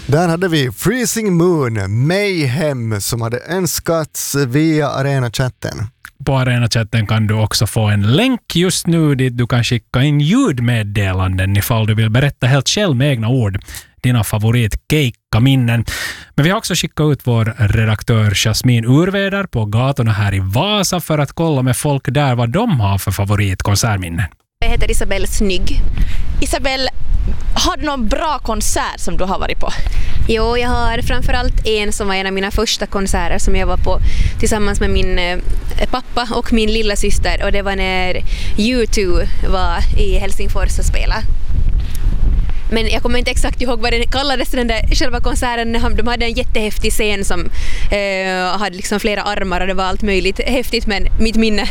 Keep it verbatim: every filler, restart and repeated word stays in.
Där hade vi Freezing Moon, Mayhem, som hade önskats via Arena-chatten. På Arena-chatten kan du också få en länk just nu dit du kan skicka in ljudmeddelanden ifall du vill berätta helt själv med egna ord dina favoritkeikka-minnen. Men vi har också skickat ut vår redaktör Jasmin Urveder på gatorna här i Vasa för att kolla med folk där vad de har för favoritkonsertminnen. Jag heter Isabelle Snygg. Isabelle, har du någon bra konsert som du har varit på? Jo, jag har framförallt en som var en av mina första konserter som jag var på tillsammans med min eh, pappa och min lilla syster, och det var när U två var i Helsingfors och spelade. Men jag kommer inte exakt ihåg vad den kallades, den där själva konserten. De hade en jättehäftig scen som eh, hade liksom flera armar och det var allt möjligt häftigt, men mitt minne